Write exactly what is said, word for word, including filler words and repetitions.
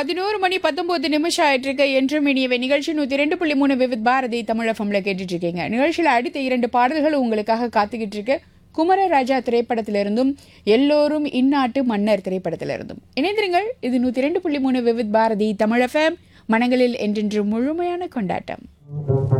பதினோரு மணி பத்தொன்பது நிமிஷம் ஆயிட்டு இருக்க என்றும் இனியவை நிகழ்ச்சி நூற்றி ரெண்டு புள்ளி மூணு விவித் பாரதி தமிழ் எஃப்எம்ல கேட்டுட்டு இருக்கீங்க. நிகழ்ச்சியில் அடுத்த இரண்டு பாடல்கள் உங்களுக்காக காத்துக்கிட்டு இருக்கு. குமரராஜா திரைப்படத்திலிருந்தும் எல்லோரும் இந்நாட்டு மன்னர் திரைப்படத்திலிருந்தும். இணைந்திருங்கள். இது நூற்றி ரெண்டு புள்ளி மூணு விவித் பாரதி தமிழ் எஃப்எம், மனங்களில் என்றென்று முழுமையான கொண்டாட்டம்.